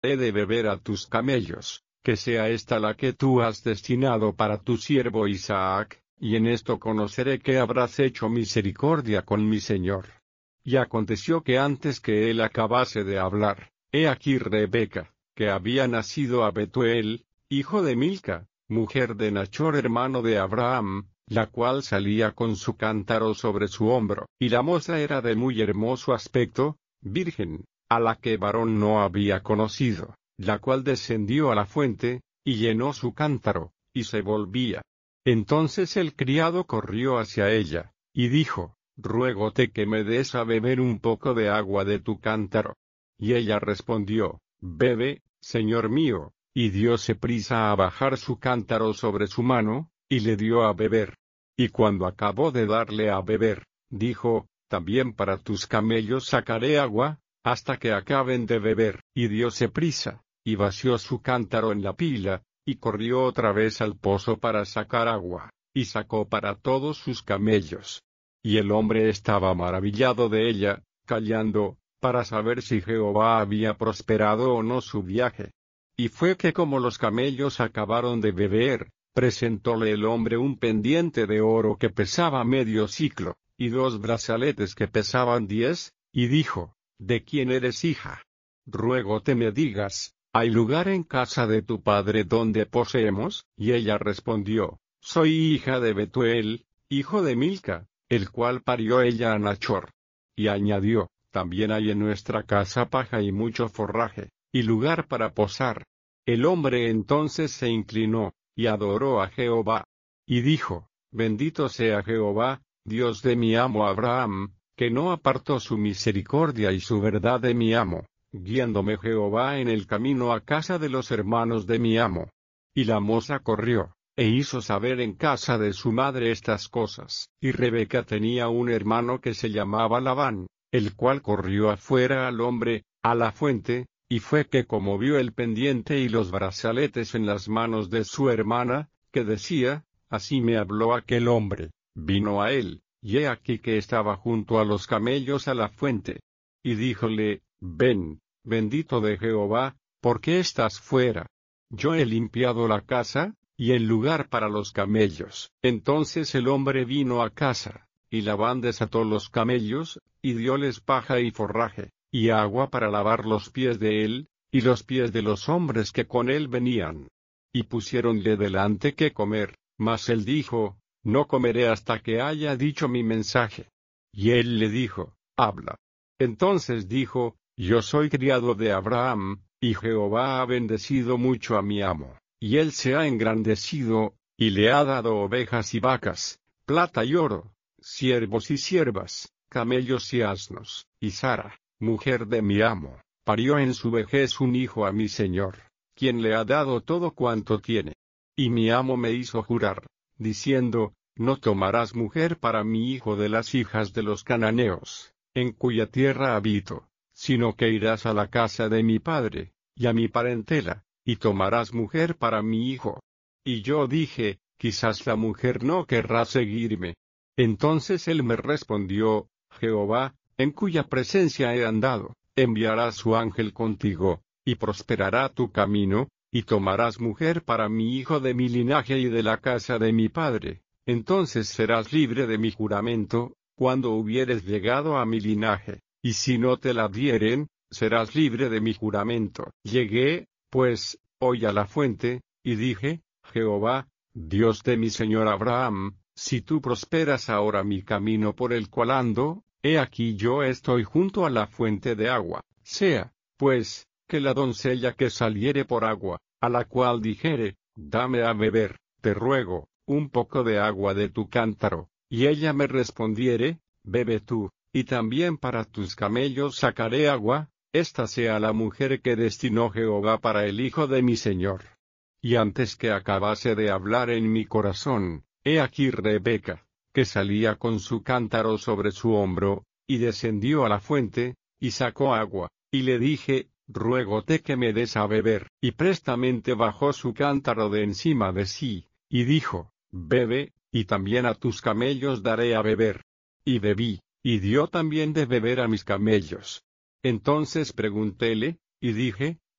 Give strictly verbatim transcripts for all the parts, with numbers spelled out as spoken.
he de beber a tus camellos, que sea esta la que tú has destinado para tu siervo Isaac, y en esto conoceré que habrás hecho misericordia con mi señor. Y aconteció que antes que él acabase de hablar, he aquí Rebeca, que había nacido a Betuel, hijo de Milca, mujer de Nachor hermano de Abraham, la cual salía con su cántaro sobre su hombro, y la moza era de muy hermoso aspecto, virgen, a la que varón no había conocido, la cual descendió a la fuente, y llenó su cántaro, y se volvía. Entonces el criado corrió hacia ella, y dijo, ruégote que me des a beber un poco de agua de tu cántaro. Y ella respondió, bebe, señor mío, y dióse prisa a bajar su cántaro sobre su mano, y le dio a beber. Y cuando acabó de darle a beber, dijo, también para tus camellos sacaré agua, hasta que acaben de beber. Y dióse prisa, y vació su cántaro en la pila, y corrió otra vez al pozo para sacar agua, y sacó para todos sus camellos. Y el hombre estaba maravillado de ella, callando, para saber si Jehová había prosperado o no su viaje. Y fue que como los camellos acabaron de beber, presentóle el hombre un pendiente de oro que pesaba medio siclo, y dos brazaletes que pesaban diez, y dijo, ¿de quién eres hija? Ruégote me digas, ¿hay lugar en casa de tu padre donde poseemos? Y ella respondió, soy hija de Betuel, hijo de Milca, el cual parió ella a Nachor. Y añadió, también hay en nuestra casa paja y mucho forraje, y lugar para posar. El hombre entonces se inclinó, y adoró a Jehová. Y dijo, bendito sea Jehová, Dios de mi amo Abraham, que no apartó su misericordia y su verdad de mi amo, guiándome Jehová en el camino a casa de los hermanos de mi amo. Y la moza corrió, e hizo saber en casa de su madre estas cosas. Y Rebeca tenía un hermano que se llamaba Labán, el cual corrió afuera al hombre, a la fuente, y fue que como vio el pendiente y los brazaletes en las manos de su hermana, que decía, así me habló aquel hombre, vino a él, y he aquí que estaba junto a los camellos a la fuente. Y díjole, ven, bendito de Jehová, ¿por qué estás fuera? Yo he limpiado la casa, y el lugar para los camellos. Entonces el hombre vino a casa, y Labán desató los camellos, y dióles paja y forraje, y agua para lavar los pies de él, y los pies de los hombres que con él venían. Y pusiéronle delante que comer, mas él dijo, no comeré hasta que haya dicho mi mensaje. Y él le dijo, habla. Entonces dijo, yo soy criado de Abraham, y Jehová ha bendecido mucho a mi amo, y él se ha engrandecido, y le ha dado ovejas y vacas, plata y oro, siervos y siervas, camellos y asnos, y Sara, mujer de mi amo, parió en su vejez un hijo a mi señor, quien le ha dado todo cuanto tiene. Y mi amo me hizo jurar, diciendo, no tomarás mujer para mi hijo de las hijas de los cananeos, en cuya tierra habito, sino que irás a la casa de mi padre, y a mi parentela, y tomarás mujer para mi hijo. Y yo dije, quizás la mujer no querrá seguirme. Entonces él me respondió, Jehová, en cuya presencia he andado, enviará su ángel contigo, y prosperará tu camino, y tomarás mujer para mi hijo de mi linaje y de la casa de mi padre. Entonces serás libre de mi juramento, cuando hubieres llegado a mi linaje, y si no te la dieren, serás libre de mi juramento. Llegué, pues, hoy a la fuente, y dije, Jehová, Dios de mi señor Abraham, si tú prosperas ahora mi camino por el cual ando, he aquí yo estoy junto a la fuente de agua. Sea, pues, que la doncella que saliere por agua, a la cual dijere, dame a beber, te ruego, un poco de agua de tu cántaro, y ella me respondiere, bebe tú, y también para tus camellos sacaré agua, esta sea la mujer que destinó Jehová para el hijo de mi señor. Y antes que acabase de hablar en mi corazón, he aquí Rebeca, que salía con su cántaro sobre su hombro, y descendió a la fuente, y sacó agua, y le dije, ruégote que me des a beber. Y prestamente bajó su cántaro de encima de sí, y dijo, bebe, y también a tus camellos daré a beber. Y bebí, y dio también de beber a mis camellos. Entonces preguntéle, y dije,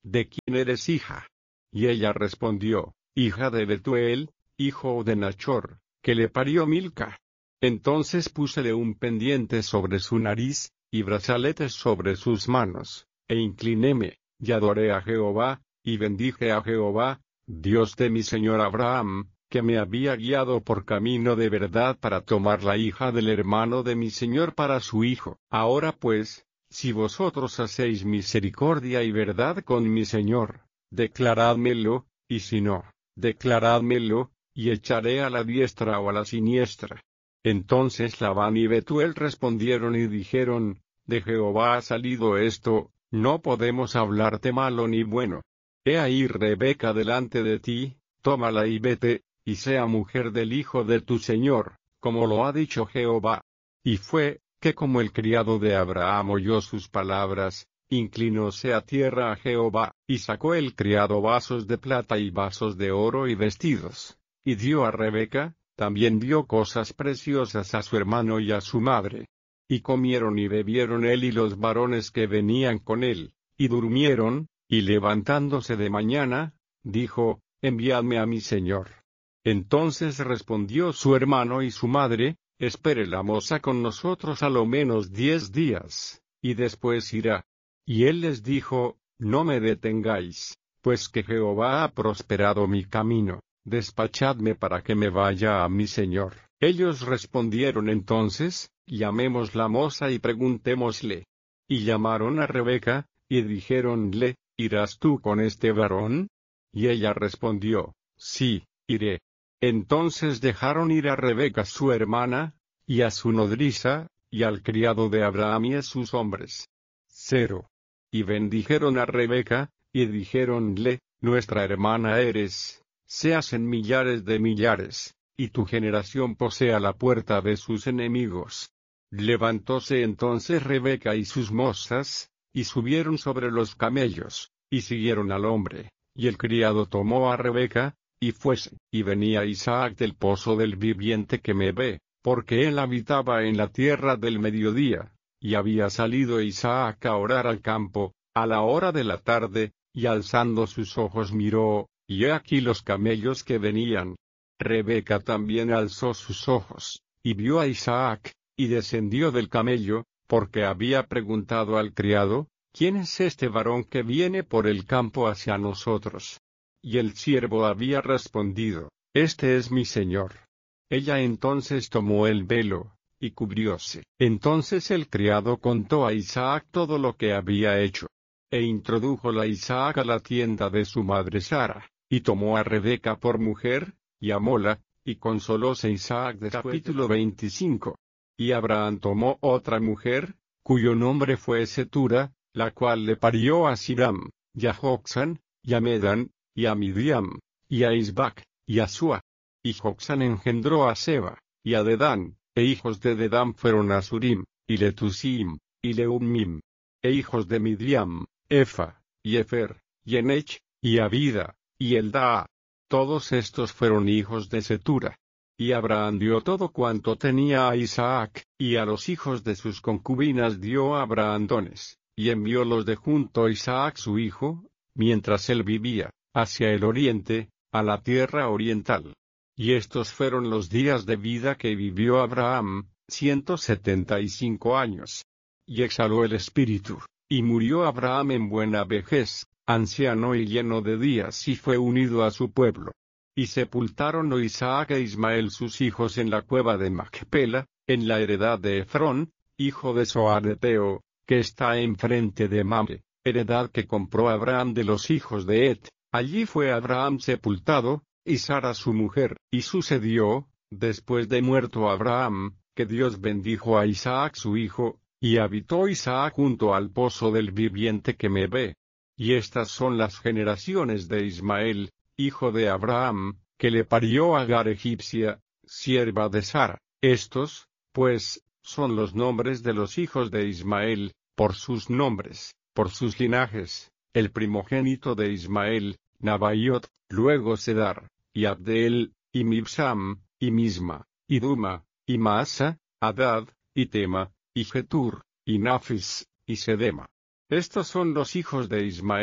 ¿de quién eres hija? Y ella respondió, hija de Betuel, hijo de Nachor, que le parió Milca. Entonces púsele un pendiente sobre su nariz, y brazaletes sobre sus manos, e inclinéme, y adoré a Jehová, y bendije a Jehová, Dios de mi señor Abraham, que me había guiado por camino de verdad para tomar la hija del hermano de mi señor para su hijo. Ahora pues, si vosotros hacéis misericordia y verdad con mi señor, declarádmelo, y si no, declarádmelo, y echaré a la diestra o a la siniestra. Entonces Labán y Betuel respondieron y dijeron, de Jehová ha salido esto, no podemos hablarte malo ni bueno. He ahí Rebeca delante de ti, tómala y vete, y sea mujer del hijo de tu señor, como lo ha dicho Jehová. Y fue, que como el criado de Abraham oyó sus palabras, inclinóse a tierra a Jehová, y sacó el criado vasos de plata y vasos de oro y vestidos, y dio a Rebeca, también dio cosas preciosas a su hermano y a su madre. Y comieron y bebieron él y los varones que venían con él, y durmieron, y levantándose de mañana, dijo, enviadme a mi señor. Entonces respondió su hermano y su madre, espere la moza con nosotros a lo menos diez días, y después irá. Y él les dijo, no me detengáis, pues que Jehová ha prosperado mi camino, despachadme para que me vaya a mi señor. Ellos respondieron entonces, llamemos la moza y preguntémosle. Y llamaron a Rebeca, y dijéronle, ¿irás tú con este varón? Y ella respondió, sí, iré. Entonces dejaron ir a Rebeca su hermana, y a su nodriza, y al criado de Abraham y a sus hombres. Cero. Y bendijeron a Rebeca, y dijéronle, nuestra hermana eres, seas en millares de millares, y tu generación posea la puerta de sus enemigos. Levantóse entonces Rebeca y sus mozas, y subieron sobre los camellos, y siguieron al hombre, y el criado tomó a Rebeca, y fuese, y venía Isaac del pozo del viviente que me ve, porque él habitaba en la tierra del mediodía, y había salido Isaac a orar al campo, a la hora de la tarde, y alzando sus ojos miró, y he aquí los camellos que venían. Rebeca también alzó sus ojos, y vio a Isaac, y descendió del camello, porque había preguntado al criado, ¿quién es este varón que viene por el campo hacia nosotros? Y el siervo había respondido, este es mi señor. Ella entonces tomó el velo, y cubrióse. Entonces el criado contó a Isaac todo lo que había hecho. E introdújola Isaac a la tienda de su madre Sara, y tomó a Rebeca por mujer, y amóla, y consolóse Isaac. De capítulo veinticinco. Y Abraham tomó otra mujer, cuyo nombre fue Setura, la cual le parió a Siram, y a Joxán, y a Medan, y a Midiam, y a Isbac, y a Sua. Y Joxán engendró a Seba, y a Dedán, e hijos de Dedán fueron a Surim, y Letusim, y Leumim. E hijos de Midiam, Efa, y Efer, y Enech, y Abida, y Eldaa. Todos estos fueron hijos de Setura. Y Abraham dio todo cuanto tenía a Isaac, y a los hijos de sus concubinas dio Abraham dones, y enviólos de junto a Isaac su hijo, mientras él vivía, hacia el oriente, a la tierra oriental. Y estos fueron los días de vida que vivió Abraham, ciento setenta y cinco años. Y exhaló el espíritu, y murió Abraham en buena vejez, anciano y lleno de días, y fue unido a su pueblo. Y sepultaron a Isaac e Ismael sus hijos en la cueva de Macpela, en la heredad de Efrón, hijo de Zoareteo, que está enfrente de Mamre, heredad que compró Abraham de los hijos de Et. Allí fue Abraham sepultado, y Sara su mujer. Y sucedió, después de muerto Abraham, que Dios bendijo a Isaac su hijo, y habitó Isaac junto al pozo del viviente que me ve. Y estas son las generaciones de Ismael, hijo de Abraham, que le parió a Agar egipcia, sierva de Sara. Estos, pues, son los nombres de los hijos de Ismael, por sus nombres, por sus linajes: el primogénito de Ismael, Nabaiot, luego Sedar, y Abdeel, y Mibsam, y Misma, y Duma, y Maasa, Hadad, y Tema, y Getur, y Nafis, y Sedema. Estos son los hijos de Ismael,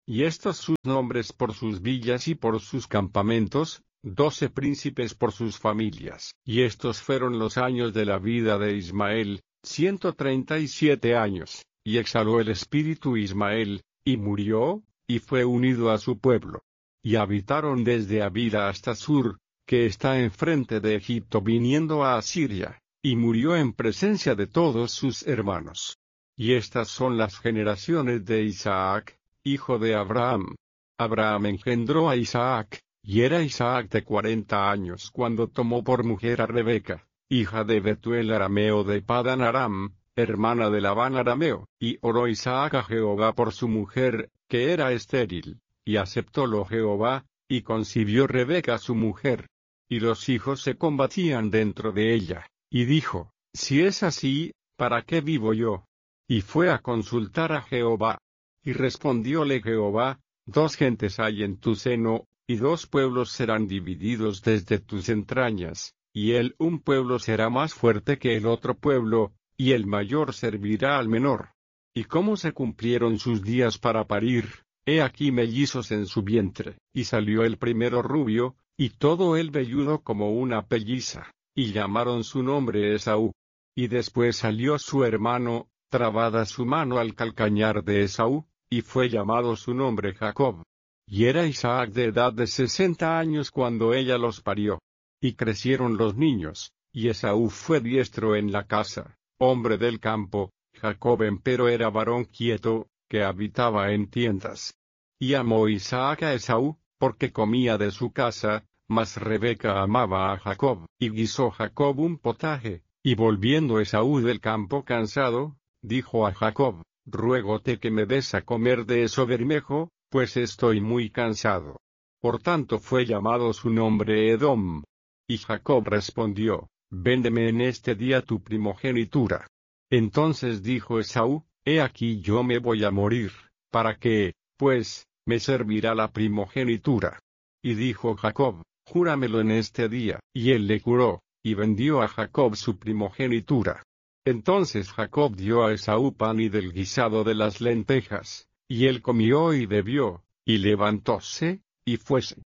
Y estos sus nombres por sus villas y por sus campamentos, doce príncipes por sus familias. Y estos fueron los años de la vida de Ismael, ciento treinta y siete años, y exhaló el espíritu Ismael, y murió, y fue unido a su pueblo. Y habitaron desde Abila hasta Sur, que está enfrente de Egipto viniendo a Asiria, y murió en presencia de todos sus hermanos. Y estas son las generaciones de Isaac, hijo de Abraham. Abraham engendró a Isaac, y era Isaac de cuarenta años cuando tomó por mujer a Rebeca, hija de Betuel arameo de Padan Aram, hermana de Labán arameo, y oró Isaac a Jehová por su mujer, que era estéril, y aceptólo Jehová, y concibió Rebeca su mujer. Y los hijos se combatían dentro de ella, y dijo, si es así, ¿para qué vivo yo? Y fue a consultar a Jehová. Y respondióle Jehová, dos gentes hay en tu seno, y dos pueblos serán divididos desde tus entrañas, y el un pueblo será más fuerte que el otro pueblo, y el mayor servirá al menor. Y cómo se cumplieron sus días para parir, he aquí mellizos en su vientre, y salió el primero rubio, y todo el velludo como una pelliza, y llamaron su nombre Esaú. Y después salió su hermano, trabada su mano al calcañar de Esaú, y fue llamado su nombre Jacob. Y era Isaac de edad de sesenta años cuando ella los parió. Y crecieron los niños, y Esaú fue diestro en la casa, hombre del campo, Jacob empero era varón quieto, que habitaba en tiendas. Y amó Isaac a Esaú, porque comía de su casa, mas Rebeca amaba a Jacob. Y guisó Jacob un potaje, y volviendo Esaú del campo cansado, dijo a Jacob, ruégote que me des a comer de eso bermejo, pues estoy muy cansado. Por tanto fue llamado su nombre Edom. Y Jacob respondió, véndeme en este día tu primogenitura. Entonces dijo Esaú, he aquí yo me voy a morir, ¿para qué, pues, me servirá la primogenitura? Y dijo Jacob, júramelo en este día. Y él le juró, y vendió a Jacob su primogenitura. Entonces Jacob dio a Esaú pan y del guisado de las lentejas, y él comió y bebió, y levantóse, y fuese.